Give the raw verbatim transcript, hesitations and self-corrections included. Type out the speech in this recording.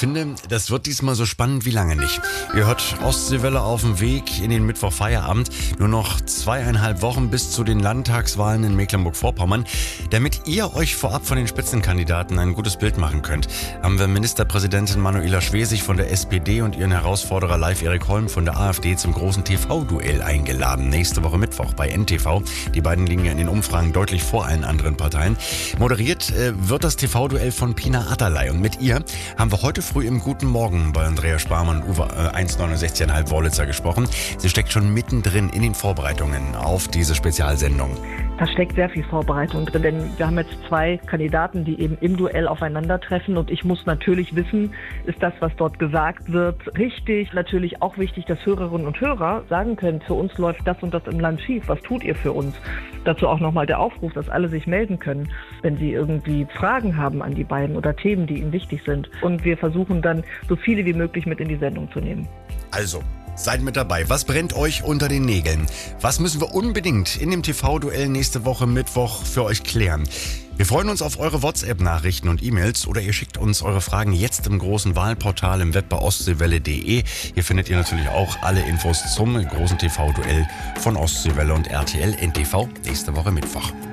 finde, das wird diesmal so spannend wie lange nicht. Ihr hört Ostseewelle auf dem Weg in den Mittwochfeierabend. Nur noch zweieinhalb Wochen bis zu den Landtagswahlen in Mecklenburg-Vorpommern. Damit ihr euch vorab von den Spitzenkandidaten ein gutes Bild machen könnt, haben wir Ministerpräsidentin Manuela Schwesig von der S P D und ihren Herausforderer Live Erik Holm von der AfD zum großen T V-Duell eingeladen. Nächste Woche Mittwoch bei N T V. Die beiden liegen ja in den Umfragen deutlich vor allen anderen Parteien. Moderiert äh, wird das T V-Duell von Pina Adderley. Und mit ihr haben wir heute früh im Guten Morgen bei Andrea Sparmann und Uwe äh, eins Komma neunundsechzig Komma fünf Wollitzer gesprochen. Sie steckt schon mittendrin in den Vorbereitungen auf diese Spezialsendung. Da steckt sehr viel Vorbereitung drin, denn wir haben jetzt zwei Kandidaten, die eben im Duell aufeinandertreffen und ich muss natürlich wissen, ist das, was dort gesagt wird, richtig? Natürlich auch wichtig, dass Hörerinnen und Hörer sagen können, für uns läuft das und das im Land schief, was tut ihr für uns? Dazu auch nochmal der Aufruf, dass alle sich melden können, wenn sie irgendwie Fragen haben an die beiden oder Themen, die ihnen wichtig sind. Und wir versuchen dann, so viele wie möglich mit in die Sendung zu nehmen. Also, seid mit dabei. Was brennt euch unter den Nägeln? Was müssen wir unbedingt in dem T V-Duell nächste Woche Mittwoch für euch klären? Wir freuen uns auf eure WhatsApp-Nachrichten und E-Mails oder ihr schickt uns eure Fragen jetzt im großen Wahlportal im Web bei ostseewelle punkt de. Hier findet ihr natürlich auch alle Infos zum großen T V-Duell von Ostseewelle und R T L N T V nächste Woche Mittwoch.